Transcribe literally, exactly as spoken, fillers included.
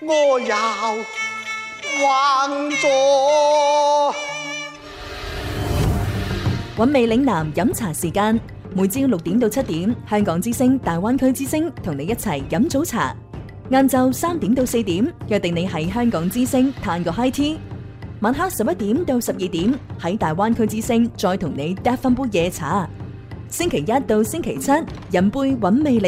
我要橫坐。 韻味嶺南飲茶時間，每朝六點到七點，香港之聲、大灣區之聲同你一齊飲早茶。晏晝三點到四點，約定你喺香港之聲嘆個 high tea。晚黑十一點到十二點，喺大灣區之聲再同你嗒翻杯夜茶。星期一到星期七，飲杯韻味嶺